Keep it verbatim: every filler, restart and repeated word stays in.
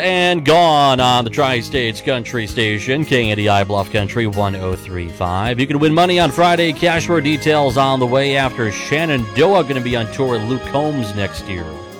And gone on the Tri-States Country Station, K N D I Bluff Country one oh three point five. You can win money on Friday. Cash for details on the way after Shenandoah going to be on tour with Luke Combs next year.